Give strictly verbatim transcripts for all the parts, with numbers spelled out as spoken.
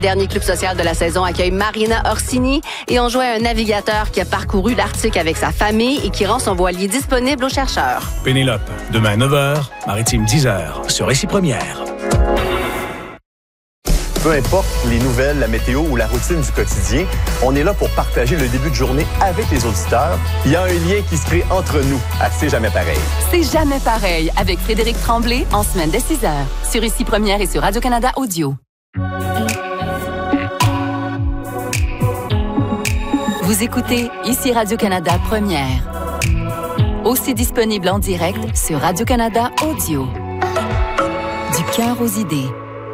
Dernier club social de la saison accueille Marina Orsini et on joue à un navigateur qui a parcouru l'Arctique avec sa famille et qui rend son voilier disponible aux chercheurs. Pénélope, demain neuf heures, Maritime dix heures, sur Récit Première. Peu importe les nouvelles, la météo ou la routine du quotidien, on est là pour partager le début de journée avec les auditeurs. Il y a un lien qui se crée entre nous à C'est jamais pareil. C'est jamais pareil avec Frédéric Tremblay en semaine dès six heures sur Ici Première et sur Radio-Canada Audio. Vous écoutez Ici Radio-Canada Première. Aussi disponible en direct sur Radio-Canada Audio. Du cœur aux idées.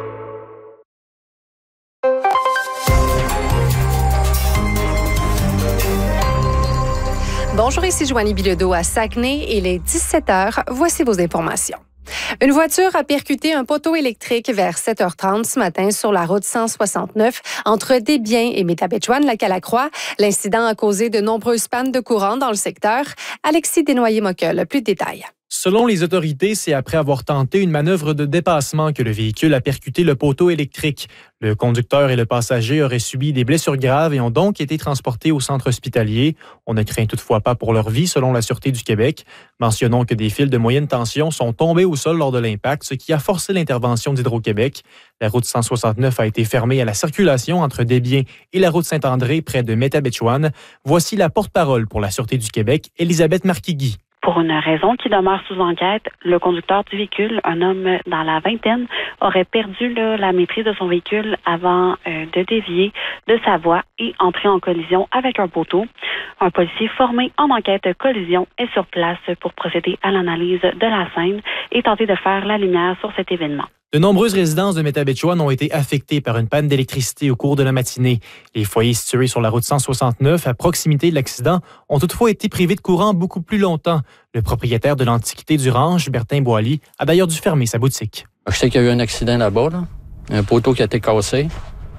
Bonjour, ici Joanie Bilodeau à Saguenay. Il est dix-sept heures. Voici vos informations. Une voiture a percuté un poteau électrique vers sept heures trente ce matin sur la route cent soixante-neuf entre Desbiens et Métabetchouan-Lacalacroix. L'incident a causé de nombreuses pannes de courant dans le secteur. Alexis Desnoyers-Mockel, plus de détails. Selon les autorités, c'est après avoir tenté une manœuvre de dépassement que le véhicule a percuté le poteau électrique. Le conducteur et le passager auraient subi des blessures graves et ont donc été transportés au centre hospitalier. On ne craint toutefois pas pour leur vie, selon la Sûreté du Québec. Mentionnons que des fils de moyenne tension sont tombés au sol lors de l'impact, ce qui a forcé l'intervention d'Hydro-Québec. La route cent soixante-neuf a été fermée à la circulation entre Desbiens et la route Saint-André, près de Métabetchouan. Voici la porte-parole pour la Sûreté du Québec, Elisabeth Marquigui. Pour une raison qui demeure sous enquête, le conducteur du véhicule, un homme dans la vingtaine, aurait perdu là, la maîtrise de son véhicule avant euh, de dévier de sa voie et entrer en collision avec un poteau. Un policier formé en enquête collision est sur place pour procéder à l'analyse de la scène et tenter de faire la lumière sur cet événement. De nombreuses résidences de Métabetchouan ont été affectées par une panne d'électricité au cours de la matinée. Les foyers situés sur la route cent soixante-neuf, à proximité de l'accident, ont toutefois été privés de courant beaucoup plus longtemps. Le propriétaire de l'Antiquité du Ranch, Bertin Boily, a d'ailleurs dû fermer sa boutique. Je sais qu'il y a eu un accident là-bas, là. Un poteau qui a été cassé.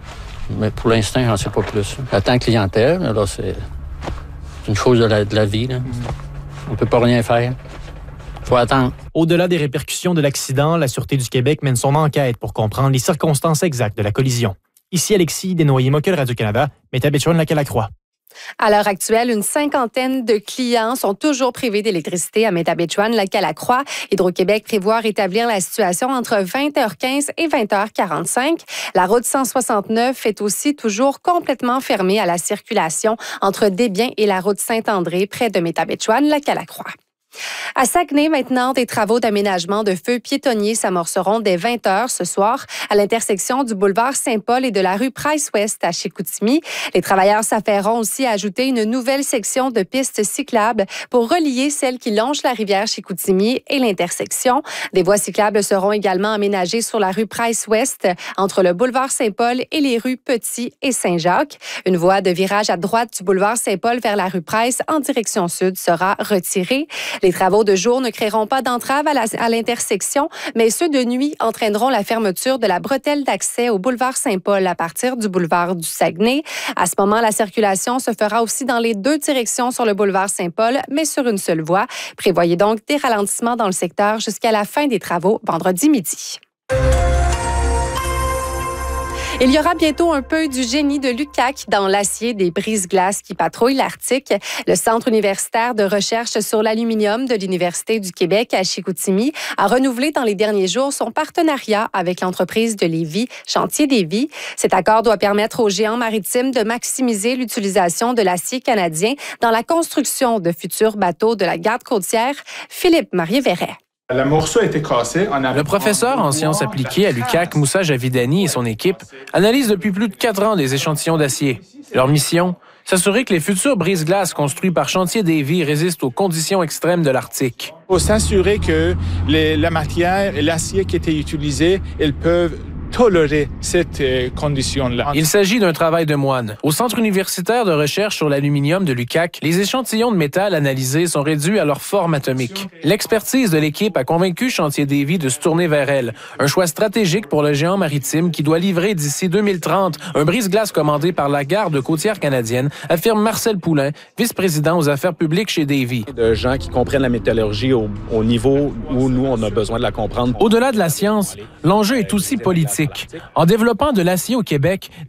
Mais pour l'instant, j'en sais pas plus. J'attends clientèle, là, c'est une chose de la, de la vie, là. On peut pas rien faire. Faut attendre. Au-delà des répercussions de l'accident, la Sûreté du Québec mène son enquête pour comprendre les circonstances exactes de la collision. Ici Alexis Desnoyers-Mockel, Radio-Canada, Métabetchouan-Lacalacroix. À l'heure actuelle, une cinquantaine de clients sont toujours privés d'électricité à Métabetchouan-Lacalacroix. Hydro-Québec prévoit rétablir la situation entre vingt heures quinze et vingt heures quarante-cinq. La route cent soixante-neuf est aussi toujours complètement fermée à la circulation entre Desbiens et la route Saint-André, près de Métabetchouan-Lacalacroix. À Saguenay, maintenant, des travaux d'aménagement de feux piétonniers s'amorceront dès vingt heures ce soir à l'intersection du boulevard Saint-Paul et de la rue Price-Ouest à Chicoutimi. Les travailleurs s'affaireront aussi à ajouter une nouvelle section de pistes cyclables pour relier celle qui longe la rivière Chicoutimi et l'intersection. Des voies cyclables seront également aménagées sur la rue Price-Ouest entre le boulevard Saint-Paul et les rues Petit et Saint-Jacques. Une voie de virage à droite du boulevard Saint-Paul vers la rue Price en direction sud sera retirée. Les travaux de jour ne créeront pas d'entrave à, la, à l'intersection, mais ceux de nuit entraîneront la fermeture de la bretelle d'accès au boulevard Saint-Paul à partir du boulevard du Saguenay. À ce moment, la circulation se fera aussi dans les deux directions sur le boulevard Saint-Paul, mais sur une seule voie. Prévoyez donc des ralentissements dans le secteur jusqu'à la fin des travaux vendredi midi. Il y aura bientôt un peu du génie de l'U Q A C dans l'acier des brise-glaces qui patrouillent l'Arctique. Le Centre universitaire de recherche sur l'aluminium de l'Université du Québec à Chicoutimi a renouvelé dans les derniers jours son partenariat avec l'entreprise de Lévis, Chantier Lévis. Cet accord doit permettre aux géants maritimes de maximiser l'utilisation de l'acier canadien dans la construction de futurs bateaux de la garde côtière. Philippe Marié-Verret. Le morceau a été cassé. On a... Le professeur en sciences appliquées à l'U Q A C, Moussa Javidani et son équipe analysent depuis plus de quatre ans des échantillons d'acier. Leur mission, s'assurer que les futurs brise-glaces construits par Chantier Lévis résistent aux conditions extrêmes de l'Arctique. Il faut s'assurer que les, la matière et l'acier qui étaient utilisés, ils peuvent tolérer cette euh, condition-là. Il s'agit d'un travail de moine. Au Centre universitaire de recherche sur l'aluminium de l'U Q A C, les échantillons de métal analysés sont réduits à leur forme atomique. L'expertise de l'équipe a convaincu Chantier Lévis de se tourner vers elle. Un choix stratégique pour le géant maritime qui doit livrer d'ici deux mille trente un brise-glace commandé par la garde côtière canadienne, affirme Marcel Poulain, vice-président aux affaires publiques chez Lévis. De gens qui comprennent la métallurgie au, au niveau où nous, on a besoin de la comprendre. Au-delà de la science, l'enjeu est aussi politique. plastique. En développant de l'acier au Québec,